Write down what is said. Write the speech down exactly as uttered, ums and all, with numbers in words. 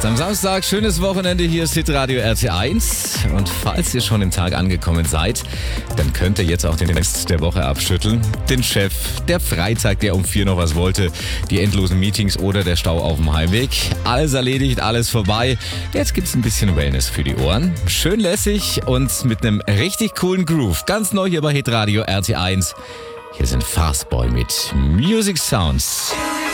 am Samstag, schönes Wochenende, hier ist Hitradio R T eins. Und falls ihr schon im Tag angekommen seid, dann könnt ihr jetzt auch den Rest der Woche abschütteln. Den Chef, der Freitag, der um vier noch was wollte, die endlosen Meetings oder der Stau auf dem Heimweg. Alles erledigt, alles vorbei. Jetzt gibt's ein bisschen Wellness für die Ohren. Schön lässig und mit einem richtig coolen Groove. Ganz neu hier bei Hitradio R T eins. Hier sind Fastboy mit Music Sounds.